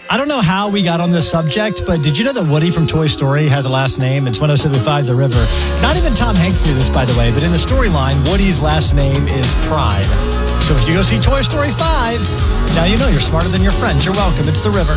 I don't know how we got on this subject, but did you know that Woody from Toy Story has a last name? It's 1075 The River. Not even Tom Hanks knew this, by the way, but in the storyline, Woody's last name is Pride. So if you go see Toy Story 5, now you know you're smarter than your friends. You're welcome. It's The River.